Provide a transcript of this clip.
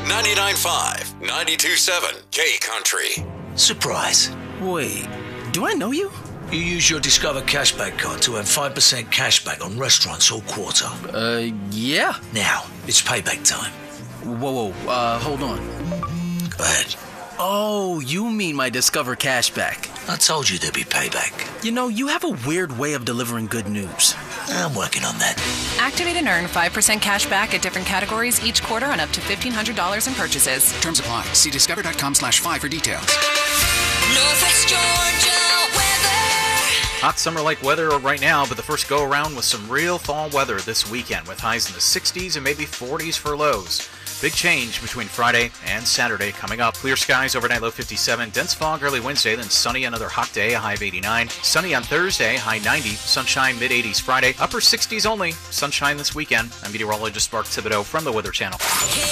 99.5, 92.7 K Country. Surprise. Wait, do I know you? You use your Discover cashback card to earn 5% cashback on restaurants all quarter. Yeah. Now, it's payback time. Whoa, hold on. Go ahead. Oh, you mean my Discover cashback. I told you there'd be payback. You know, you have a weird way of delivering good news. I'm working on that. Activate and earn 5% cash back at different categories each quarter on up to $1,500 in purchases. Terms apply. See discover.com/5 for details. Northwest Georgia weather. Hot summer-like weather right now, but the first go-around with some real fall weather this weekend with highs in the 60s and maybe 40s for lows. Big change between Friday and Saturday coming up. Clear skies overnight, low 57. Dense fog early Wednesday, then sunny, another hot day, a high of 89. Sunny on Thursday, high 90. Sunshine, mid-80s Friday. Upper 60s only. Sunshine this weekend. I'm meteorologist Mark Thibodeau from the Weather Channel.